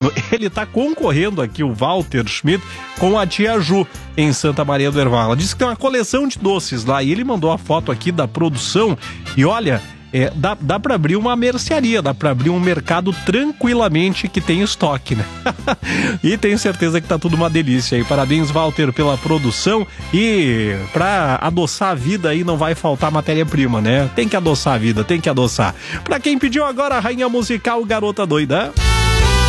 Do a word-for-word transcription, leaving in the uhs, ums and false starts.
Ronaldo, ele tá concorrendo aqui, o Walter Schmidt, com a tia Ju, em Santa Maria do Herval. Ela disse que tem uma coleção de doces lá, e ele mandou a foto aqui da produção, e olha... É, dá, dá pra abrir uma mercearia, dá pra abrir um mercado tranquilamente que tem estoque, né? E tenho certeza que tá tudo uma delícia aí. Parabéns, Walter, pela produção. E pra adoçar a vida aí não vai faltar matéria-prima, né? Tem que adoçar a vida, tem que adoçar. Pra quem pediu agora, a rainha musical Garota Doida.